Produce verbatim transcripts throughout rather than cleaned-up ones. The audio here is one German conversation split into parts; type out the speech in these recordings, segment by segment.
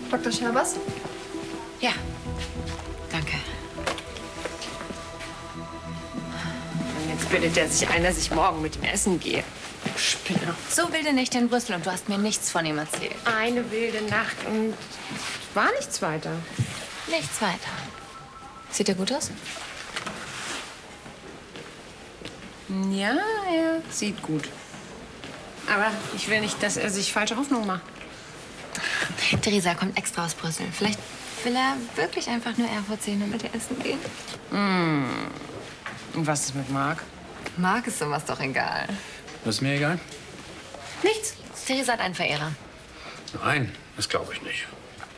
Doktor Scherbers? Ja, danke. Und jetzt bildet er sich ein, dass ich morgen mit ihm essen gehe. Spinner. So wilde Nächte in Brüssel und du hast mir nichts von ihm erzählt. Eine wilde Nacht und war nichts weiter. Nichts weiter. Sieht er gut aus? Ja, er sieht gut. Aber ich will nicht, dass er sich falsche Hoffnung macht. Theresa kommt extra aus Brüssel. Vielleicht will er wirklich einfach nur Erfurt sehen und mit ihr essen gehen. Mm. Und was ist mit Marc? Marc ist sowas doch egal. Das ist mir egal? Nichts. Theresa hat einen Verehrer. Nein, das glaube ich nicht.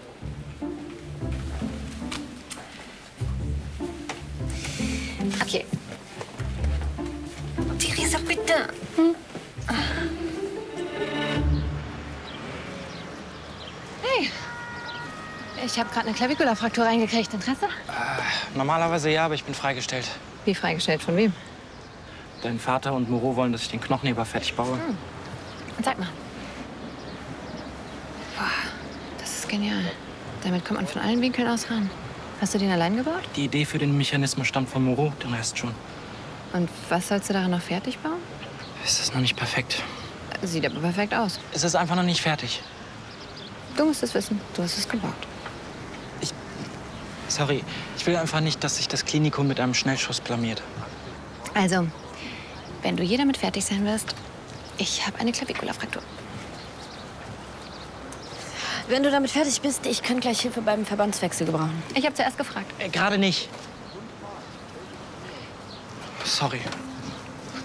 Okay. Theresa, bitte. Hm? Hey. Ich habe gerade eine Klavikula-Fraktur reingekriegt. Interesse? Äh, normalerweise ja, aber ich bin freigestellt. Wie freigestellt? Von wem? Dein Vater und Moreau wollen, dass ich den Knochenheber fertig baue. Hm. Und sag mal. Boah, das ist genial. Damit kommt man von allen Winkeln aus ran. Hast du den allein gebaut? Die Idee für den Mechanismus stammt von Moreau, den Rest schon. Und was sollst du daran noch fertig bauen? Es ist noch nicht perfekt. Sieht aber perfekt aus. Es ist einfach noch nicht fertig. Du musst es wissen. Du hast es gebaut. Ich... Sorry, ich will einfach nicht, dass sich das Klinikum mit einem Schnellschuss blamiert. Also, wenn du je damit fertig sein wirst, ich habe eine Klavikula-Fraktur. Wenn du damit fertig bist, ich könnte gleich Hilfe beim Verbandswechsel gebrauchen. Ich habe zuerst gefragt. Äh, gerade nicht. Sorry.